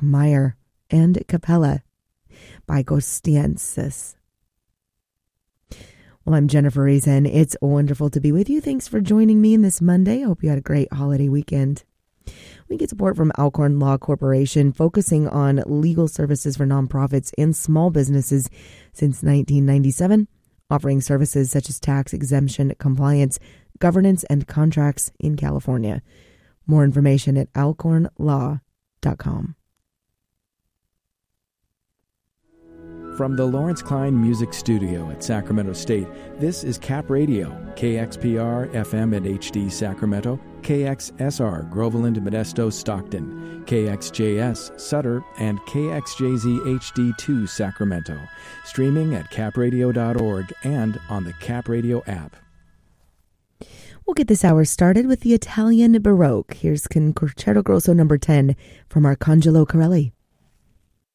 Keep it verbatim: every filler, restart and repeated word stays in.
Meyer, and Capella by Gostiensis. Well, I'm Jennifer Reason. It's wonderful to be with you. Thanks for joining me in this Monday. I hope you had a great holiday weekend. We get support from Alcorn Law Corporation, focusing on legal services for nonprofits and small businesses since nineteen ninety-seven, offering services such as tax exemption, compliance, governance, and contracts in California. More information at alcorn law dot com. From the Lawrence Klein Music Studio at Sacramento State, this is Cap Radio, K X P R F M and H D Sacramento, K X S R Groveland, Modesto, Stockton, K X J S Sutter, and K X J Z H D two Sacramento. Streaming at cap radio dot org and on the Cap Radio app. We'll get this hour started with the Italian Baroque. Here's Concerto Grosso number ten from Arcangelo Corelli.